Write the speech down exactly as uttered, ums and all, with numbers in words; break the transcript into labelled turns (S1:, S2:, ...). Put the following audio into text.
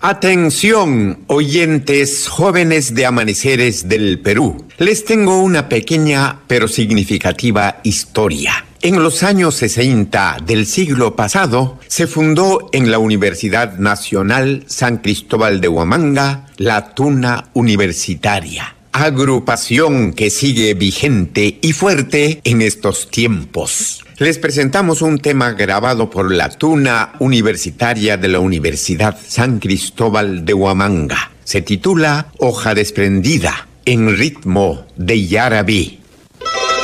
S1: Atención, oyentes jóvenes de Amaneceres del Perú. Les tengo una pequeña pero significativa historia. En los años sesenta del siglo pasado, se fundó en la Universidad Nacional San Cristóbal de Huamanga la Tuna Universitaria, agrupación que sigue vigente y fuerte en estos tiempos. Les presentamos un tema grabado por la Tuna Universitaria de la Universidad San Cristóbal de Huamanga. Se titula Hoja Desprendida, en ritmo de Yarabí.